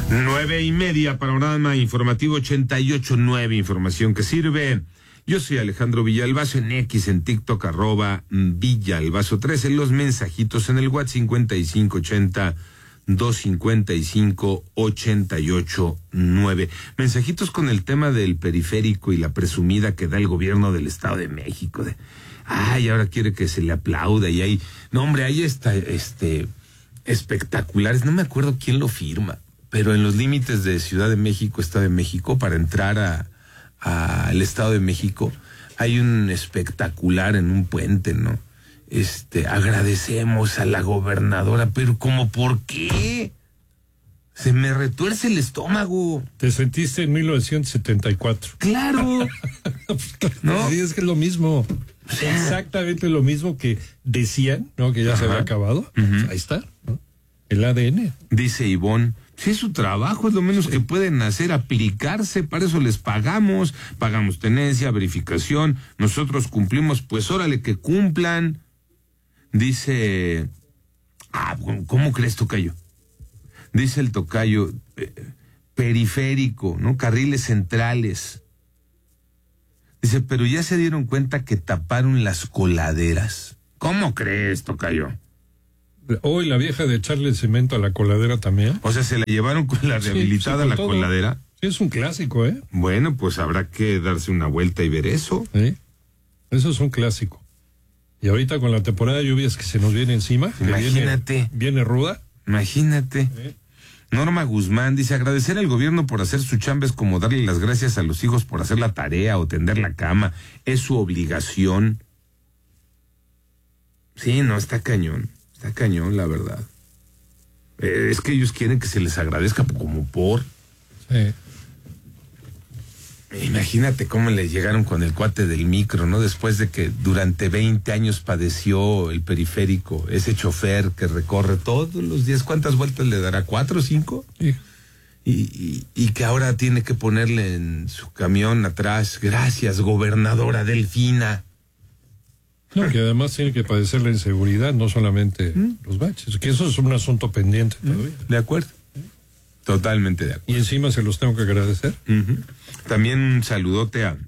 9:30, panorama informativo 88.9, información que sirve. Yo soy Alejandro Villalbazo, en X, en TikTok, @Villalbazo13, en los mensajitos en el WhatsApp 5580-255-88.9. Mensajitos con el tema del periférico y la presumida que da el gobierno del Estado de México. Ahora quiere que se le aplauda y hay, no hombre, hay espectaculares, no me acuerdo quién lo firma, pero en los límites de Ciudad de México, Estado de México, para entrar al Estado de México, hay un espectacular en un puente, ¿no? Agradecemos a la gobernadora, pero ¿cómo por qué? Se me retuerce el estómago. Te sentiste en 1974. Claro. ¿No? Sí, es que es lo mismo. O sea, exactamente lo mismo que decían, ¿no? Que ya se había acabado. Ahí está, ¿no? El ADN. Dice Ivonne, si es su trabajo, es lo menos que pueden hacer, apiricarse, para eso les pagamos tenencia, verificación, nosotros cumplimos, pues órale que cumplan. Dice, ¿cómo crees, tocayo? Dice el tocayo, periférico, ¿no? Carriles centrales. Dice, pero ya se dieron cuenta que taparon las coladeras. ¿Cómo crees, tocayo? Hoy la vieja de echarle cemento a la coladera también. O sea, se la llevaron con la rehabilitada sí, la todo. coladera. Sí, es un clásico, ¿eh? Bueno, pues habrá que darse una vuelta y ver eso. Sí, eso es un clásico. Y ahorita con la temporada de lluvias que se nos viene encima, imagínate. Viene ruda. Imagínate. Sí. Norma Guzmán dice, agradecer al gobierno por hacer su chamba es como darle las gracias a los hijos por hacer la tarea o tender la cama. Es su obligación. Sí, no, está cañón, la verdad. Es que ellos quieren que se les agradezca como por. Sí. Imagínate cómo le llegaron con el cuate del micro, ¿no? Después de que durante 20 años padeció el periférico, ese chofer que recorre todos los días, ¿cuántas vueltas le dará? ¿4 o 5? Sí. Y que ahora tiene que ponerle en su camión atrás, gracias, gobernadora Delfina. No, que además tiene que padecer la inseguridad, no solamente los baches, que eso es un asunto pendiente todavía. De acuerdo. Totalmente de acuerdo. Y encima se los tengo que agradecer. También un saludote a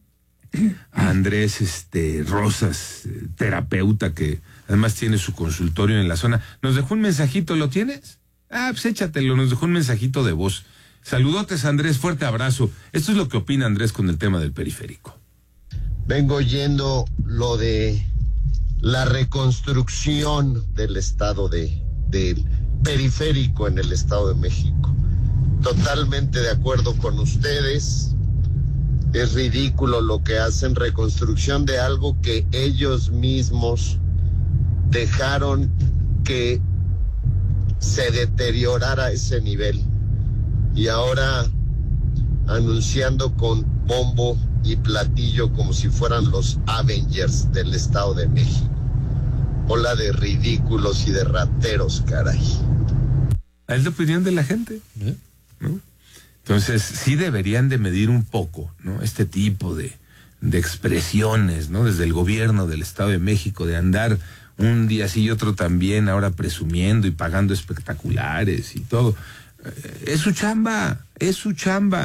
Andrés Rosas, terapeuta, que además tiene su consultorio en la zona. Nos dejó un mensajito, ¿lo tienes? Pues échatelo, nos dejó un mensajito de voz. Saludotes, Andrés, fuerte abrazo. Esto es lo que opina Andrés con el tema del periférico. Vengo oyendo lo de la reconstrucción del estado del periférico en el Estado de México. Totalmente de acuerdo con ustedes. Es ridículo lo que hacen, reconstrucción de algo que ellos mismos dejaron que se deteriorara a ese nivel. Y ahora anunciando con bombo y platillo como si fueran los Avengers del Estado de México. Hola de ridículos y de rateros, caray. Es la opinión de la gente, ¿no? Entonces, sí deberían de medir un poco, ¿no? Este tipo de expresiones, ¿no? Desde el gobierno del Estado de México, de andar un día sí y otro también, ahora presumiendo y pagando espectaculares y todo. Es su chamba, es su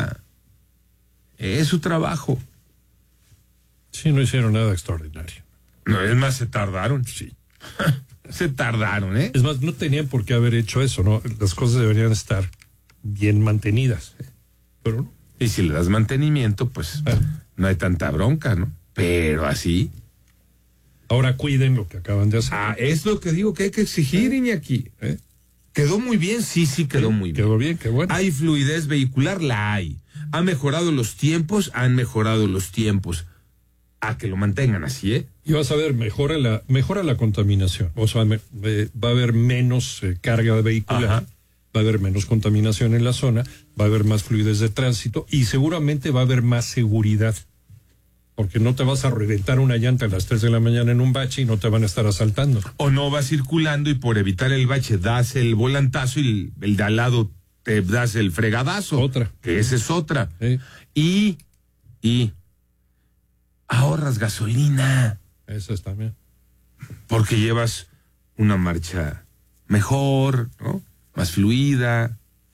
trabajo. Sí, no hicieron nada extraordinario. No, es más, se tardaron. Sí. Se tardaron, ¿eh? Es más, no tenían por qué haber hecho eso, ¿no? Las cosas deberían estar bien mantenidas. Pero no. Y si le das mantenimiento, pues no hay tanta bronca, ¿no? Pero así. Ahora cuiden lo que acaban de hacer. Es lo que digo que hay que exigir, Iñaki. ¿Quedó muy bien? Sí, quedó muy bien. Quedó bien, qué bueno. ¿Hay fluidez vehicular? La hay. ¿Han mejorado los tiempos? Han mejorado los tiempos. A que lo mantengan así, ¿eh? Y vas a ver, mejora la contaminación. O sea, va a haber menos carga vehicular, va a haber menos contaminación en la zona, va a haber más fluidez de tránsito y seguramente va a haber más seguridad. Porque no te vas a reventar una llanta a las 3 de la mañana en un bache y no te van a estar asaltando. O no vas circulando y por evitar el bache das el volantazo y el de al lado te das el fregadazo. Otra. Que esa es otra. Sí. Y ahorras gasolina. Eso es también. Porque llevas una marcha mejor, ¿no? Más fluida.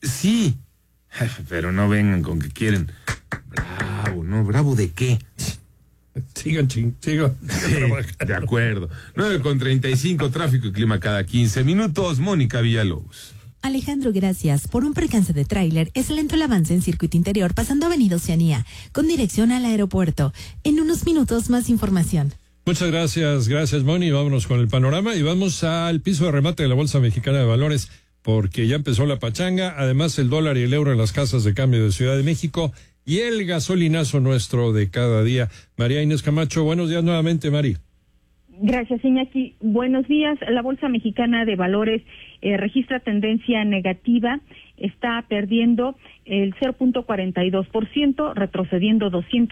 Sí, pero no vengan con que quieren. Bravo, ¿no? ¿Bravo de qué? Sigan. Sí, de acuerdo. 9:35, tráfico y clima cada 15 minutos. Mónica Villalobos. Alejandro, gracias. Por un percance de tráiler, es lento el avance en circuito interior pasando Avenida Oceanía, con dirección al aeropuerto. En unos minutos, más información. Muchas gracias, Moni. Vámonos con el panorama y vamos al piso de remate de la Bolsa Mexicana de Valores, porque ya empezó la pachanga. Además, el dólar y el euro en las casas de cambio de Ciudad de México y el gasolinazo nuestro de cada día. María Inés Camacho, buenos días nuevamente, Mari. Gracias, Iñaki. Buenos días. La Bolsa Mexicana de Valores registra tendencia negativa, está perdiendo el 0.42%, retrocediendo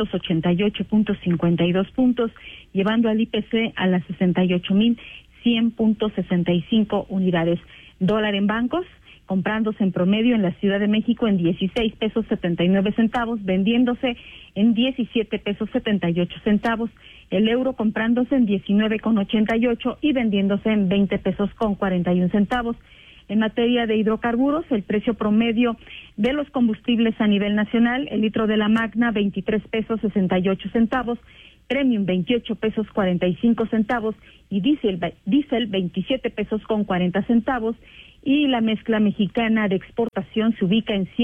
288.52 puntos, llevando al IPC a las 68.100.65 unidades. Dólar en bancos, comprándose en promedio en la Ciudad de México en 16 pesos 79 centavos, vendiéndose en 17 pesos 78 centavos. El euro comprándose en 19,88 y vendiéndose en 20 pesos con 41 centavos. En materia de hidrocarburos, el precio promedio de los combustibles a nivel nacional, el litro de la Magna 23 pesos 68 centavos, Premium 28 pesos 45 centavos y diésel 27 pesos con 40 centavos, y la mezcla mexicana de exportación se ubica en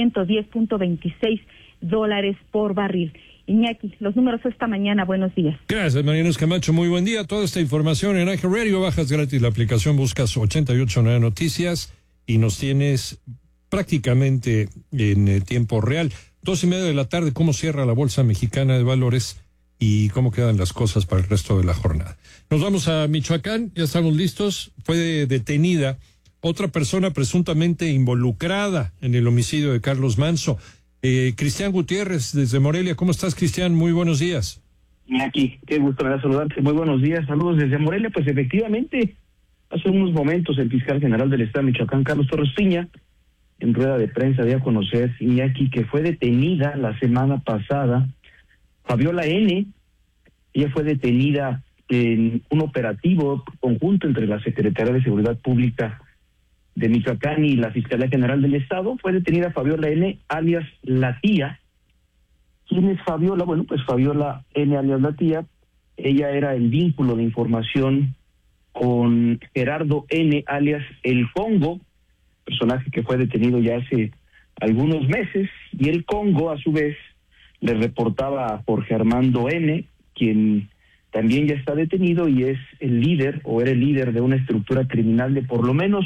$110.26 por barril. Iñaki, los números esta mañana. Buenos días. Gracias, María Inés Camacho. Muy buen día. Toda esta información en Ángel Radio. Bajas gratis la aplicación, buscas 889 Noticias y nos tienes prácticamente en tiempo real. 2:30 de la tarde, cómo cierra la Bolsa Mexicana de Valores y cómo quedan las cosas para el resto de la jornada. Nos vamos a Michoacán. Ya estamos listos. Fue detenida otra persona presuntamente involucrada en el homicidio de Carlos Manzo. Cristian Gutiérrez, desde Morelia. ¿Cómo estás, Cristian? Muy buenos días. Aquí, qué gusto me da saludarte. Muy buenos días, saludos desde Morelia. Pues efectivamente, hace unos momentos el fiscal general del Estado de Michoacán, Carlos Torres Piña, en rueda de prensa dio a conocer, Iñaki, que fue detenida la semana pasada Fabiola N. Ella fue detenida en un operativo conjunto entre la Secretaría de Seguridad Pública de Michoacán y la Fiscalía General del Estado. Fue detenida Fabiola N., alias La Tía. ¿Quién es Fabiola? Bueno, pues Fabiola N., alias La Tía, ella era el vínculo de información con Gerardo N., alias El Congo, personaje que fue detenido ya hace algunos meses, y el Congo, a su vez, le reportaba a Jorge Armando N., quien también ya está detenido y es el líder, o era el líder de una estructura criminal de por lo menos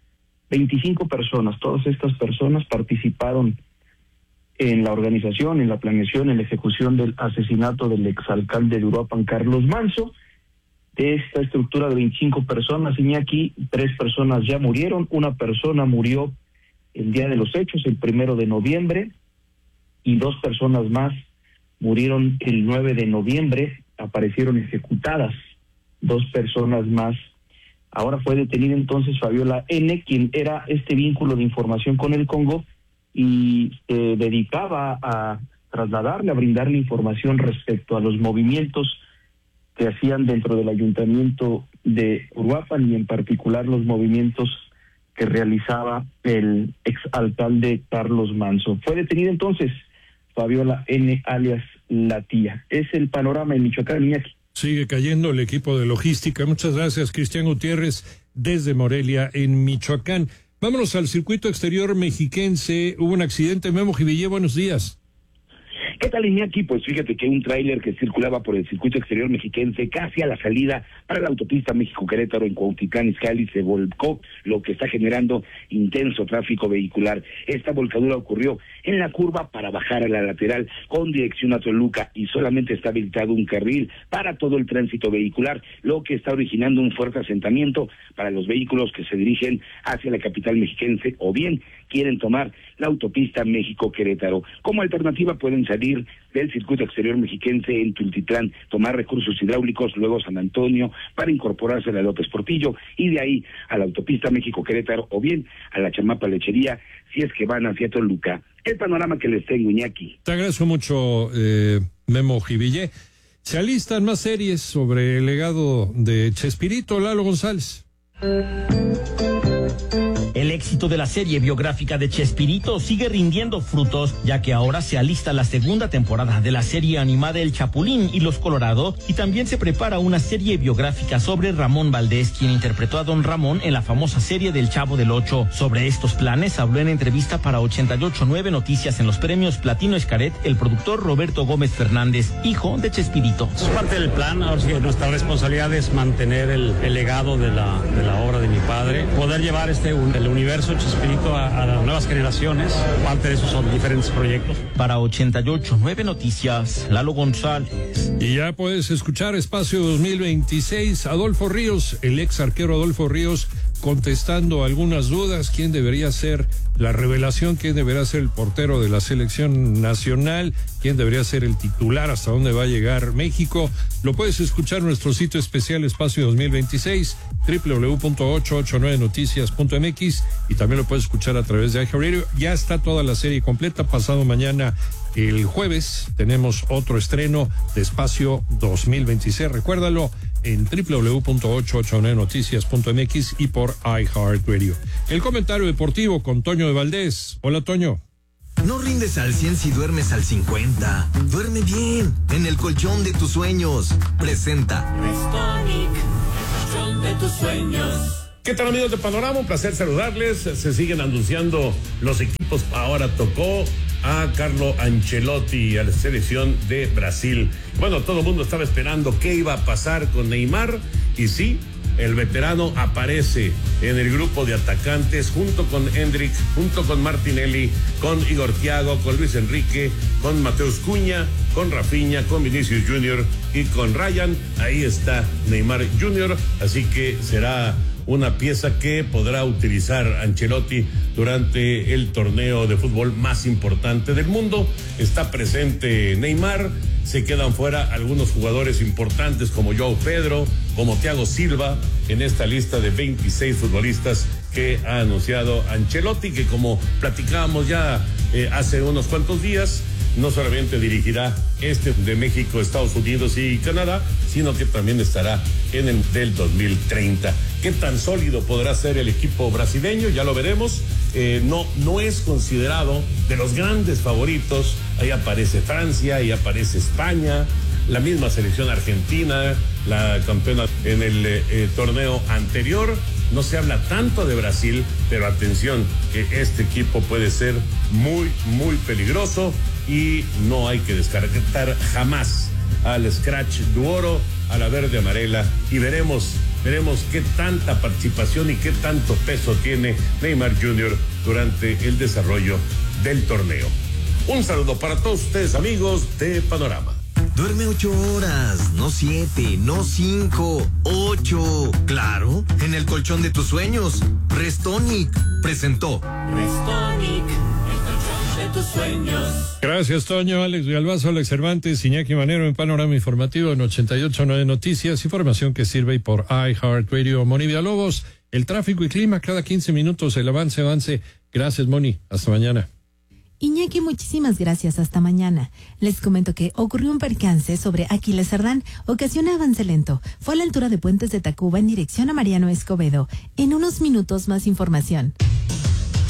25 personas. Todas estas personas participaron en la organización, en la planeación, en la ejecución del asesinato del exalcalde de Uruapan, Carlos Manzo. De esta estructura de 25 personas, Iñaki, 3 personas ya murieron. Una persona murió el día de los hechos, el 1 de noviembre, y 2 personas más murieron el 9 de noviembre, aparecieron ejecutadas 2 personas más. Ahora fue detenida entonces Fabiola N., quien era este vínculo de información con el Congo y se dedicaba a trasladarle, a brindarle información respecto a los movimientos que hacían dentro del ayuntamiento de Uruapan y en particular los movimientos que realizaba el exalcalde Carlos Manzo. Fue detenida entonces Fabiola N., alias La Tía. Es el panorama en Michoacán, Iñaki. Sigue cayendo el equipo de logística. Muchas gracias, Cristian Gutiérrez, desde Morelia, en Michoacán. Vámonos al circuito exterior mexiquense. Hubo un accidente. Memo Jivillé, buenos días. ¿Qué tal, Iñaki? Pues fíjate que un tráiler que circulaba por el circuito exterior mexiquense casi a la salida para la autopista México-Querétaro en Cuautitlán Izcalli se volcó, lo que está generando intenso tráfico vehicular. Esta volcadura ocurrió en la curva para bajar a la lateral con dirección a Toluca y solamente está habilitado un carril para todo el tránsito vehicular, lo que está originando un fuerte asentamiento para los vehículos que se dirigen hacia la capital mexiquense o bien quieren tomar la autopista México-Querétaro. Como alternativa pueden salir del circuito exterior mexiquense en Tultitlán, tomar recursos hidráulicos, luego San Antonio, para incorporarse a la López Portillo, y de ahí a la autopista México-Querétaro, o bien a la Chamapa Lechería, si es que van hacia Toluca. El panorama que les tengo, Iñaki. Te agradezco mucho, Memo Jivillé. Se alistan más series sobre el legado de Chespirito. Lalo González. El éxito de la serie biográfica de Chespirito sigue rindiendo frutos, ya que ahora se alista la segunda temporada de la serie animada El Chapulín y los Colorado, y también se prepara una serie biográfica sobre Ramón Valdés, quien interpretó a Don Ramón en la famosa serie del Chavo del Ocho. Sobre estos planes habló en entrevista para 88.9 Noticias en los premios Platino Xcaret el productor Roberto Gómez Fernández, hijo de Chespirito. Es parte del plan. Ahora sí que nuestra responsabilidad es mantener el legado de la obra de mi padre, poder llevar el universo Chespirito a las nuevas generaciones. Parte de eso son diferentes proyectos. Para 88.9 Noticias, Lalo González. Y ya puedes escuchar Espacio 2026, Adolfo Ríos, el ex arquero Adolfo Ríos, contestando algunas dudas: quién debería ser la revelación, quién debería ser el portero de la selección nacional, quién debería ser el titular, hasta dónde va a llegar México. Lo puedes escuchar en nuestro sitio especial Espacio 2026, www.889noticias.mx, y también lo puedes escuchar a través de iHeartRadio. Ya está toda la serie completa. Pasado mañana, el jueves, tenemos otro estreno de Espacio 2026. Recuérdalo en www.889noticias.mx y por iHeartRadio. El comentario deportivo con Toño de Valdés. Hola, Toño. No rindes al 100 si duermes al 50. Duerme bien en el colchón de tus sueños. Presenta Restonic, el colchón de tus sueños. ¿Qué tal, amigos de Panorama? Un placer saludarles. Se siguen anunciando los equipos. Ahora tocó a Carlo Ancelotti, a la selección de Brasil. Bueno, todo el mundo estaba esperando qué iba a pasar con Neymar, y sí, el veterano aparece en el grupo de atacantes junto con Endrick, junto con Martinelli, con Igor Thiago, con Luis Enrique, con Mateus Cunha, con Rafinha, con Vinicius Junior y con Ryan. Ahí está Neymar Junior, así que será una pieza que podrá utilizar Ancelotti durante el torneo de fútbol más importante del mundo. Está presente Neymar, se quedan fuera algunos jugadores importantes como João Pedro, como Thiago Silva, en esta lista de 26 futbolistas que ha anunciado Ancelotti, que como platicábamos ya hace unos cuantos días, no solamente dirigirá de México, Estados Unidos y Canadá, sino que también estará en el del 2030. ¿Qué tan sólido podrá ser el equipo brasileño? Ya lo veremos. No es considerado de los grandes favoritos. Ahí aparece Francia, ahí aparece España, la misma selección argentina, la campeona en el torneo anterior. No se habla tanto de Brasil, pero atención, que este equipo puede ser muy, muy peligroso y no hay que descartar jamás al Scratch Duoro, a la verde amarela, y veremos qué tanta participación y qué tanto peso tiene Neymar Jr. durante el desarrollo del torneo. Un saludo para todos ustedes, amigos de Panorama. Duerme 8 horas, no 7, no 5, 8. Claro, en el colchón de tus sueños. Restonic presentó Restonic, el colchón de tus sueños. Gracias, Toño. Alex Galvazo, Alex Cervantes, Iñaki Manero en Panorama Informativo en 88.9 Noticias. Información que sirve por iHeartRadio. Moni Villalobos, el tráfico y clima cada 15 minutos, el avance. Gracias, Moni. Hasta mañana. Iñaki, muchísimas gracias. Hasta mañana. Les comento que ocurrió un percance sobre Aquiles Cerdán, ocasiona avance lento. Fue a la altura de Puentes de Tacuba en dirección a Mariano Escobedo. En unos minutos más información.